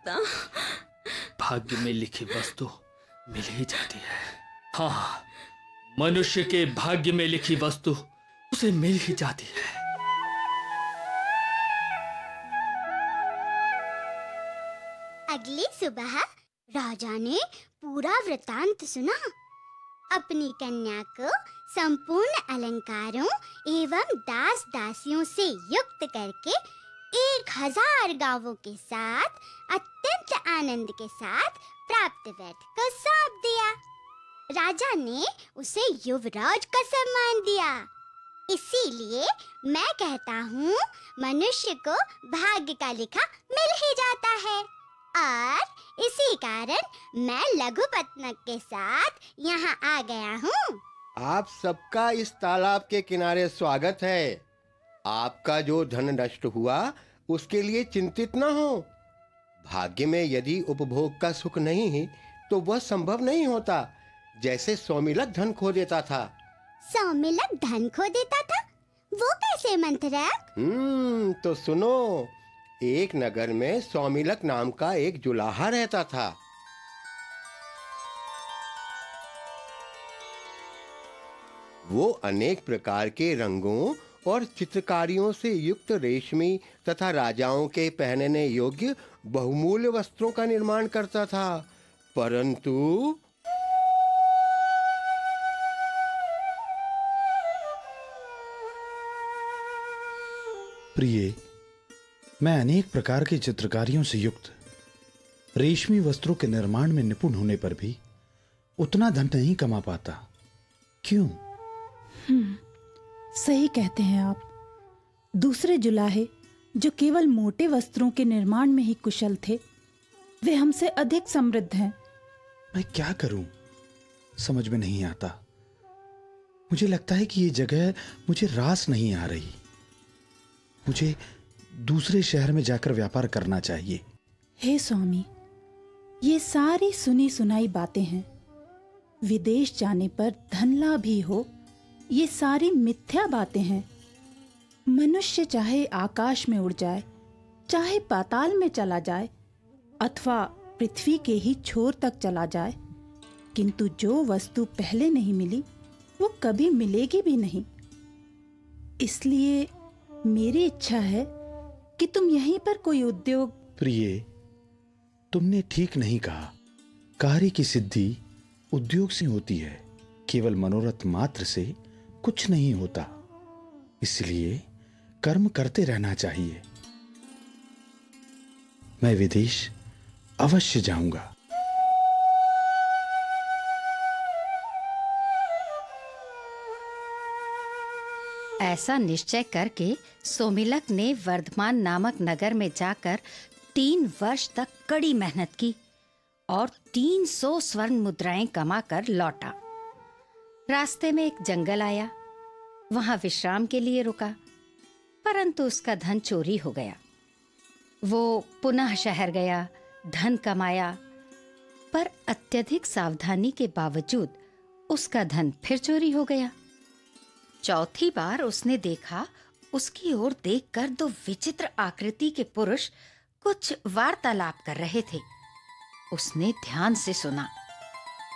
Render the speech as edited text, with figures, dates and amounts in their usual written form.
पाता। भाग्य में लिखी वस्तु मिल ही जाती है। हाँ, मनुष्य के भाग्य में लिखी वस्तु उसे मिल ही जाती है। अगली सुबह राजा ने पूरा वृतांत सुना। अपनी कन्या को संपूर्ण अलंकारों एवं दास दासियों से युक्त करके 1000 गावों के साथ अत्यंत आनंद के साथ प्राप्त व्यर्थ को सौंप दिया। राजा ने उसे युवराज का सम्मान दिया। इसीलिए मैं कहता हूँ, मनुष्य को भाग्य का लिखा मिल ही जाता है। और इसी कारण मैं लघुपत्नक के साथ यहाँ आ गया हूँ। आप सबका इस तालाब के किनारे स्वागत है। आपका जो धन नष्ट हुआ उसके लिए चिंतित न हो। भाग्य में यदि उपभोग का सुख नहीं है तो वह संभव नहीं होता। जैसे सौमिलक धन खो देता था। सौमिलक धन खो देता था? वो कैसे मंत्रक? तो सुनो। एक नगर में सौमिलक नाम का एक जुलाहा रहता था। वो अनेक प्रकार के रंगों और चित्रकारियों से युक्त रेशमी तथा राजाओं के पहनने योग्य बहुमूल्य वस्त्रों का निर्माण करता था। परंतु प्रिय, मैं अनेक प्रकार की चित्रकारियों से युक्त रेशमी वस्त्रों के निर्माण में निपुण होने पर भी उतना धन नहीं कमा पाता। क्यों? सही कहते हैं आप। दूसरे जुलाहे जो केवल मोटे वस्त्रों के निर्माण में ही कुशल थे, वे हमसे अधिक समृद्ध हैं। मैं क्या करूं, समझ में नहीं आता। मुझे लगता है कि ये जगह मुझे रास नहीं आ रही। मुझे दूसरे शहर में जाकर व्यापार करना चाहिए। हे स्वामी, ये सारी सुनी सुनाई बातें हैं। विदेश जाने पर धन लाभ ही हो, ये सारी मिथ्या बातें हैं। मनुष्य चाहे आकाश में उड़ जाए, चाहे पाताल में चला जाए, अथवा पृथ्वी के ही छोर तक चला जाए, किंतु जो वस्तु पहले नहीं मिली वो कभी मिलेगी भी नहीं। इसलिए मेरी इच्छा है कि तुम यहीं पर कोई उद्योग। प्रिय, तुमने ठीक नहीं कहा। कार्य की सिद्धि उद्योग से होती है, केवल मनोरथ मात्र से कुछ नहीं होता। इसलिए कर्म करते रहना चाहिए। मैं विदेश अवश्य जाऊंगा। ऐसा निश्चय करके सोमिलक ने वर्धमान नामक नगर में जाकर 3 वर्ष तक कड़ी मेहनत की और 300 स्वर्ण मुद्राएं कमाकर लौटा। रास्ते में एक जंगल आया, वहां विश्राम के लिए रुका, परंतु उसका धन चोरी हो गया। वो पुनः शहर गया, धन कमाया, पर अत्यधिक सावधानी के बावजूद उसका धन फिर चोरी हो गया। चौथी बार उसने देखा, उसकी ओर देखकर 2 विचित्र आकृति के पुरुष कुछ वार्तालाप कर रहे थे। उसने ध्यान से सुना।